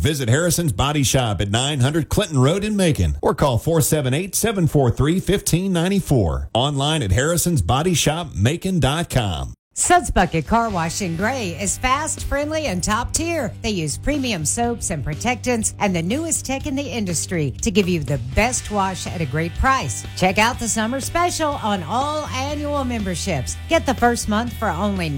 Visit Harrison's Body Shop at 900 Clinton Road in Macon or call 478-743-1594. Online at harrisonsbodyshopmacon.com. Suds Bucket Car Wash in Gray is fast, friendly, and top tier. They use premium soaps and protectants and the newest tech in the industry to give you the best wash at a great price. Check out the summer special on all annual memberships. Get the first month for only